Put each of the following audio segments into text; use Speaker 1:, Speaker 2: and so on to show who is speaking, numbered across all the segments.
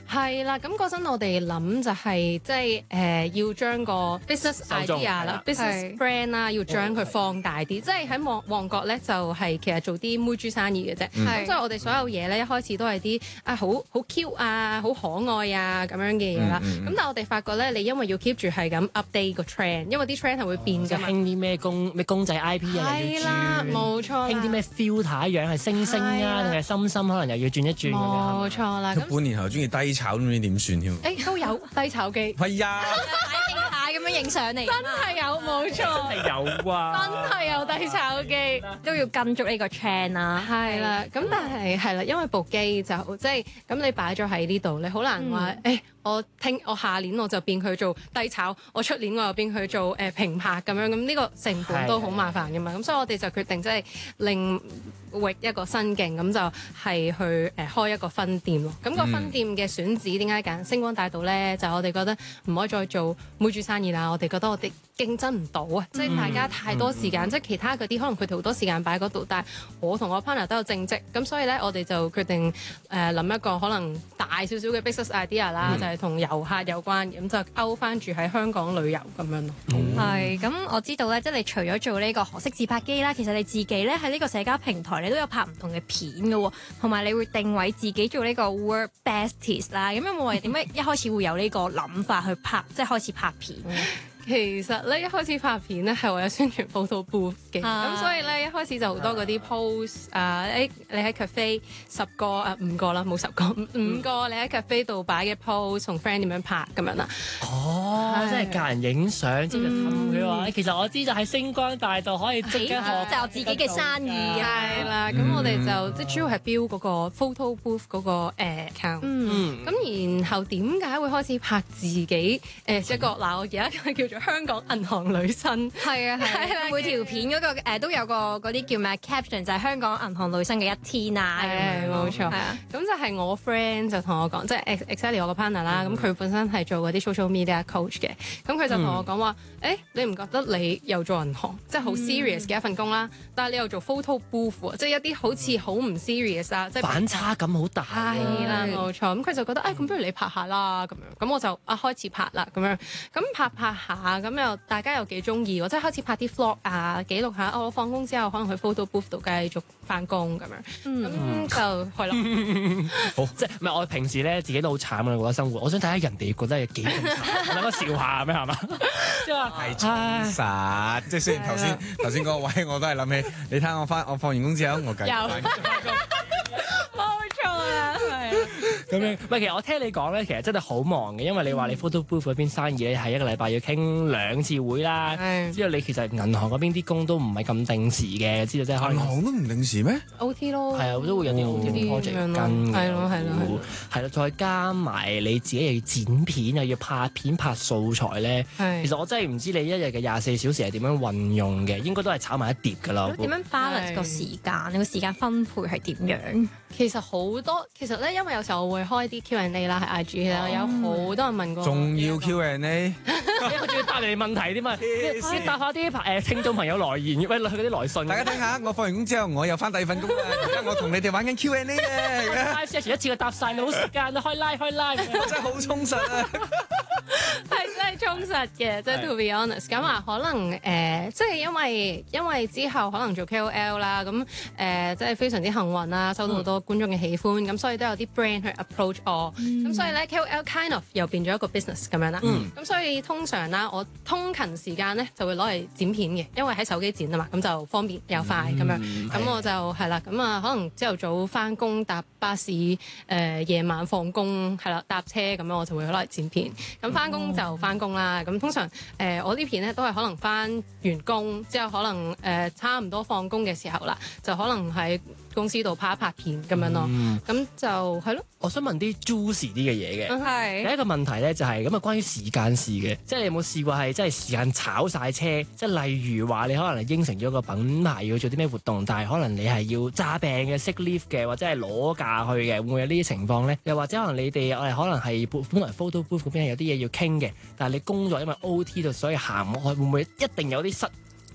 Speaker 1: 係啦，咁嗰陣我哋諗就係即係要將個 business idea 啦，business brand 啦，要將佢放大啲。即係喺旺角咧，就係其實做啲妹豬生意嘅啫。咁所以我哋所有嘢咧，一開始都係啲好 cute 啊，好可愛啊咁樣嘅嘢啦。咁但係我哋發覺咧，你因為要 keep 住係咁 update 個 trend，因為啲 trend 係會變㗎嘛。
Speaker 2: 興啲咩公仔 IP 啊，又要轉。係啦，
Speaker 1: 冇錯。
Speaker 2: 興啲咩 filter 樣係星星啊，定係心心，可能又要轉一轉。
Speaker 1: 冇錯啦。
Speaker 3: 半年後中意低炒都唔知點算添。
Speaker 1: 都有低炒機。
Speaker 3: 係啊。
Speaker 4: 咁樣影相嚟，
Speaker 1: 真係有冇錯，
Speaker 2: 真係有啊，
Speaker 1: 真係有低炒機，
Speaker 4: 都要跟足呢個 trend 啦。
Speaker 1: 係啦，咁但係係啦，因為部機就即係咁你擺咗喺呢度，你好難話我下年我就變佢做低炒，我出年我又變佢做平拍咁樣，咁呢個成本都好麻煩㗎嘛。咁所以我哋就決定即係另域一個新徑，咁就係去開一個分店咯。咁個分店嘅選址點解揀星光大道咧？就我哋覺得唔可以再做妹豬生意啦。我哋覺得我哋競爭唔到啊，即係大家太多時間，即係其他嗰啲可能佢哋好多時間擺喺嗰度，但係我同我 partner 都有正職，咁所以咧我哋就決定諗一個可能大少少嘅 business idea 啦，就係同遊客有關，咁就勾翻住喺香港旅遊咁樣咯。
Speaker 4: 係，咁我知道咧，即係你除咗做呢個何式自拍機啦，其實你自己咧喺呢個社交平台你都有拍唔同嘅片嘅喎，同埋你會定位自己做呢個 world besties 啦。咁有冇話點解一開始會有呢個諗法去拍，即係開始拍片？
Speaker 1: 其實咧一開始拍片咧係為咗宣傳 photo booth 嘅，咁所以咧一開始就好多嗰啲 post 你喺 cafe 5個啦，冇10個5個你喺 cafe 度擺嘅 post 同 friend 點樣拍咁樣啦。
Speaker 2: 即係教人影相，即係氹佢話，其實我知就喺星光大道可以即刻學
Speaker 4: 就自己嘅生意
Speaker 1: 係啦。咁我哋就即係主要係標嗰個 photo booth 嗰個account。咁然後點解會開始拍自己一個嗱？我而家叫做香港銀行女生，
Speaker 4: 係啊，每條片嗰個都有個嗰啲叫咩 caption， 就係香港銀行女生嘅一天啊，
Speaker 1: 冇錯。咁就係我 friend 就同我講，即係 exactly 我個 partner 啦。咁佢本身係做嗰啲 social media coach 嘅，咁佢就同我講話，你唔覺得你又做銀行，即係好 serious 嘅一份工啦，但係你又做 photo booth，即係一啲好似好唔 serious 啊，即係
Speaker 2: 反差感好大。
Speaker 1: 係啦，冇錯。咁佢就覺得，咁不如你拍下啦，咁樣。咁我就開始拍啦，咁樣。咁拍下。咁又大家又幾中意喎，即係開始拍啲 vlog 啊，記錄下我放工之後可能去 photo booth 度繼續翻工咁樣，咁就係咯。
Speaker 2: 好，即係唔係我平時咧自己都好慘啊，我覺得生活。我想睇下人哋覺得有幾咁慘，等我笑下咩係嘛？即係話
Speaker 3: 係充實，即係雖然頭先嗰個位我都係諗起，你睇我放完工之後我繼續翻工。
Speaker 1: 冇錯啦，係。
Speaker 2: 咁樣，唔係其實我聽你講咧，其實真係好忙嘅，因為你話你 photo booth 嗰邊生意咧係一個禮拜要傾2次會啦，之後你其實銀行嗰邊啲工都唔係咁定時嘅，知道即係可能
Speaker 3: 銀行都唔定時咩
Speaker 1: ？OT 咯，
Speaker 2: 係啊，都會有啲 OT project 跟嘅，
Speaker 1: 係咯，
Speaker 2: 再加埋你自己又要剪片又要拍片拍素材咧，其實我真係唔知你一日嘅24小時係點樣運用嘅，應該都係炒埋一碟㗎啦。
Speaker 4: 點樣 balance 個時間？你個時間分配係點樣？
Speaker 1: 其實好多，其實咧，因為有時候我會開啲 Q&A 啦，喺 IG 啦，有好多人問過，
Speaker 3: 仲要 Q&A，
Speaker 2: 我仲要答你哋問題添嘛，先答下啲聽眾朋友來言，喂嗰啲來信。
Speaker 3: 大家聽下，我放完工之後，我又翻第二份工啦，而家我同你哋玩緊 Q&A 嘅
Speaker 2: ，live session 一次過答晒，冇時間啦，開 live，
Speaker 3: 真係好充實啊！
Speaker 1: 係真係充實嘅，即係 to be honest。咁啊，可能即係因為之後可能做 KOL 啦，咁即係非常之幸運啦，收到好多觀眾嘅喜歡，咁所以都有啲 brand 去 approach 我，咁所以咧 KOL kind of 又變咗一個 business 咁樣啦。咁所以通常啦，我通勤時間咧就會攞嚟剪片嘅，因為喺手機剪啊嘛，咁就方便又快咁樣。咁我就係啦，咁啊可能朝頭早翻工搭巴士，夜晚放工係啦搭車咁樣，我就會攞嚟剪片。咁翻工就翻工啦。咁通常我啲片咧都係可能翻完工之後，可能差唔多放工嘅時候啦，就可能喺公司度拍一拍片咁樣咯。咁就係咯。
Speaker 2: 我想問啲 juicy 啲嘅嘢嘅。
Speaker 4: 係。
Speaker 2: 第一個問題咧就係咁啊，關於時間事嘅，即係你有冇試過係真係時間炒晒車？即係例如話你可能係應承咗個品牌要做啲咩活動，但係可能你係要詐病嘅 sick leave 嘅，或者係攞假去嘅，會唔會有呢啲情況咧？又或者可能你哋可能係本來 photo booth 嗰邊係有啲嘢要傾嘅，但係你工作因為 OT 到所以行唔開，會唔會一定有啲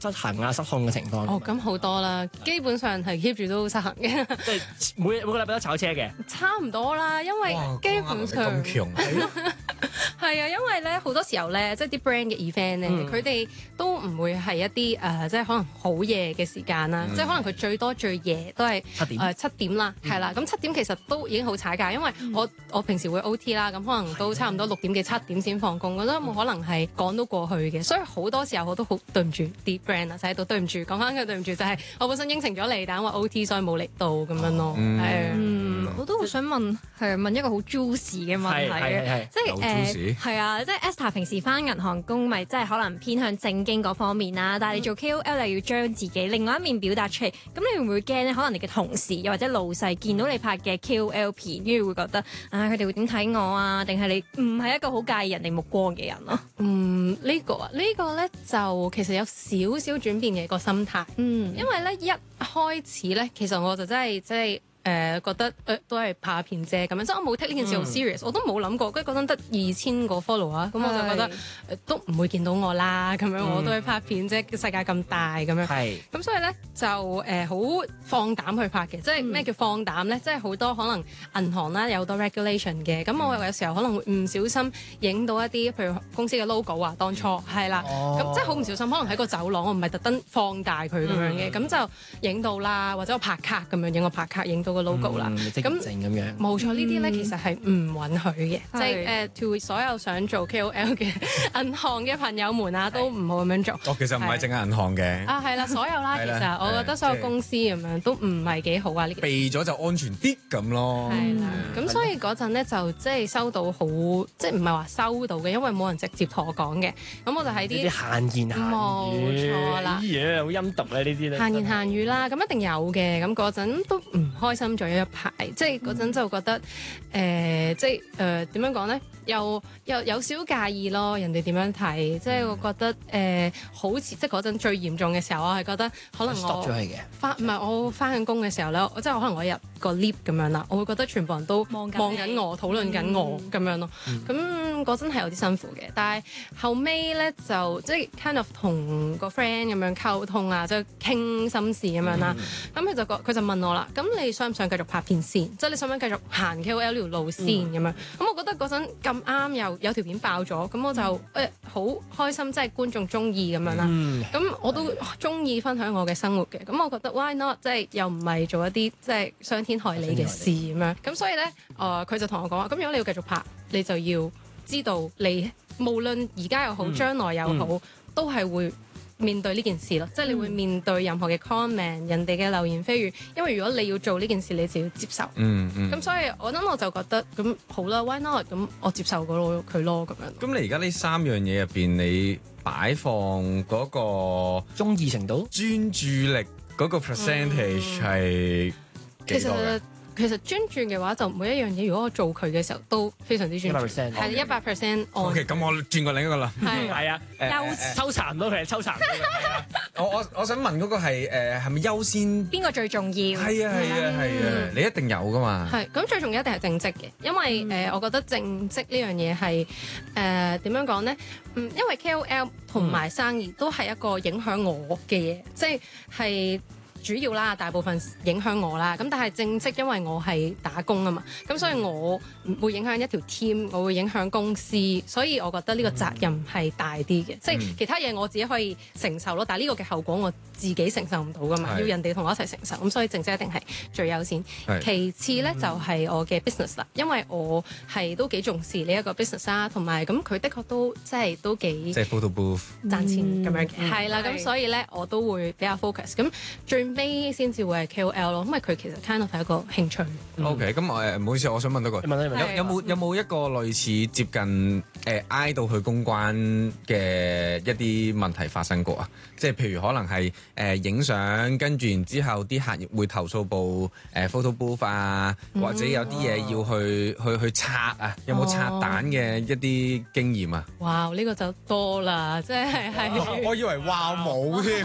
Speaker 2: 失衡啊、失控嘅情況？
Speaker 1: 哦，咁好多啦，基本上係 keep 住都失衡嘅，
Speaker 2: 即係每個禮拜都炒車嘅。
Speaker 1: 差唔多啦，因為
Speaker 3: 哇，
Speaker 1: 基本上
Speaker 3: 咁強，
Speaker 1: 係啊，因為咧好多時候咧，即係啲 brand 嘅 event 咧，佢哋都唔會係一啲即係可能好夜嘅時間啦，即係可能佢最多最夜都係
Speaker 2: 7點
Speaker 1: 7點啦，係啦，咁7點其實都已經好踩界，因為我平時會 OT 啦，咁可能都差唔多6點幾7點先放工，我覺得冇可能係趕到過去嘅，所以好多時候我都好對唔住啲 brand 啊，就喺度對唔住，講翻佢對唔住，就係我本身應承咗嚟，但因為 OT 所以冇嚟到咁樣咯，係啊。
Speaker 4: 我都好想問一個好 juicy 嘅問題嘅，即
Speaker 3: 有
Speaker 4: 係
Speaker 3: juicy？
Speaker 4: 係啊，即係 Esther 平時翻銀行工，咪即係可能偏向正經嗰方面啦。但係你做 KOL 又要將自己另外一面表達出嚟，咁你會唔會驚咧？可能你嘅同事又或者老細見到你拍嘅 KOL 片，跟住會覺得佢哋會點睇我啊？定係你唔係一個好介意人哋目光嘅人咯？
Speaker 1: 呢個咧就其實有少少轉變嘅個心態，因為咧一開始咧，其實我就真係即係。覺得都係拍片啫咁樣，即係我冇 take 呢件事好 serious，我都冇諗過，跟住嗰陣得2000個 follow 啊，咁我就覺得都唔會見到我啦，咁樣我都係拍片啫，世界咁大咁樣，咁所以咧就好放膽去拍嘅，即係咩叫放膽咧？即係好多可能銀行啦有好多 regulation 嘅，咁我有時候可能會唔小心影到一啲譬如公司嘅 logo 啊，當初係啦，咁即係好唔小心，可能喺個走廊我唔係特登放大佢咁樣嘅，咁就影到啦，或者我拍卡咁樣影個拍卡影到個 logo 啦，
Speaker 2: 咁咁樣
Speaker 1: 冇錯，呢啲咧其實係唔允許嘅，即係to 所有想做 KOL 嘅銀行嘅朋友們啊，都唔好咁樣做。
Speaker 3: 哦，其實唔係淨係銀行嘅。
Speaker 1: 係啦，所有啦，其實我覺得所有公司咁樣都唔係幾好啊，呢
Speaker 3: 避咗就安全啲咁咯。
Speaker 1: 係啦，咁所以嗰陣咧就即係收到好，即係唔係話收到嘅，因為冇人直接同我講嘅，咁我就喺啲
Speaker 2: 閒言閒語，
Speaker 1: 冇錯啦，
Speaker 2: 好陰毒咧呢啲咧。
Speaker 1: 閒言閒語啦，咁一定有嘅，咁嗰陣都唔開心咗一排，即係嗰陣就覺得即係點樣講咧？又有少介意咯，人哋點樣睇？即係我覺得好似即係嗰陣最嚴重嘅時候，我係覺得可能我我翻緊工嘅時候咧，即係可能我入個 lift 咁樣啦，我會覺得全部人都望緊我，討論緊我咁樣咯。咁嗰陣係有啲辛苦嘅，但係後尾咧就即係 kind of 同個 friend 咁樣溝通啊，即係傾心事咁樣啦。咁佢就問我啦，咁你想唔想繼續拍片先？即係你想唔想繼續行 KOL 呢條路線咁樣？咁我覺得嗰陣咁啱有條片爆咗，咁我就好開心，即係觀眾中意咁樣啦。咁我都中意分享我嘅生活嘅，咁我覺得 why not？即係又唔係做一啲即係傷天害理嘅事咁樣。咁所以咧，佢就同我講話，咁如果你要繼續拍，你就要知道你無論而家又好，將來又好，都係會面對呢件事咯，即係你會面對任何嘅 comment、人哋嘅流言蜚語，因為如果你要做呢件事，你就要接受。咁所以我就覺得咁好啦 ，why not？咁我接受佢咯咁樣。
Speaker 3: 咁你而家呢3樣嘢入邊，你擺放嗰個
Speaker 2: 中意程度、
Speaker 3: 專注力嗰個 percentage 係幾多嘅？
Speaker 1: 其實專注嘅話，就每一樣嘢，如果我做佢嘅時候，都非常之專注，係 100%
Speaker 3: OK， 咁我轉過另一個啦。
Speaker 2: 係啊，抽查唔到佢，抽查唔到佢。
Speaker 3: 我想問嗰個係咪優先？
Speaker 4: 邊個最重要？
Speaker 3: 係啊，你一定有噶嘛。
Speaker 1: 係咁，最重要一定係正職嘅，因為我覺得正職呢樣嘢係點樣講咧？因為 KOL 同埋生意都係一個影響我嘅嘢，即係主要啦，大部分影響我啦。咁但係正職，因為我係打工啊嘛，咁所以我會影響一條 team，我會影響公司，所以我覺得呢個責任係大啲嘅。即係其他嘢我自己可以承受咯，但係呢個嘅後果我自己承受唔到噶嘛，要人哋同我一齊承受。咁所以正職一定係最優先。其次咧就係我嘅 business 啦，因為我係都幾重視呢一個 business 啦，同埋咁佢的確都幾
Speaker 3: 即係 photo booth
Speaker 1: 賺錢咁樣嘅，係啦。咁所以咧我都會比較 focus。咁最尾先至會係 KOL 咯，因為佢其實 kind of 係一個興趣。
Speaker 3: OK，咁唔好意思，我想問多個，有冇一個類似接近挨到去公關嘅一啲問題發生過啊？即係譬如可能係影相，跟住然之後啲客會投訴部photo booth 啊，或者有啲嘢要去拆啊，有冇拆彈嘅一啲經驗啊？
Speaker 1: 哇！呢個就多啦，即係
Speaker 3: 我以為哇冇添。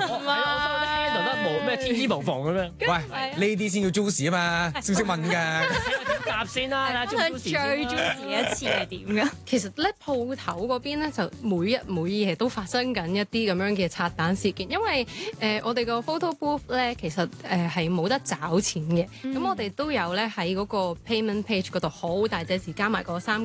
Speaker 2: 冇咩天衣無縫咁樣。
Speaker 3: 喂，呢啲先叫 juicy 啊嘛，識唔識問㗎？
Speaker 2: 集先啦，
Speaker 4: 分享最 juicy 一次係點㗎？
Speaker 1: 其實咧鋪頭嗰邊咧就每日每夜都發生緊一啲咁樣嘅拆彈事件，因為我哋個 photo booth 咧其實係冇得找錢嘅，咁我哋都有咧喺嗰個 payment page 嗰度好大隻字加埋個3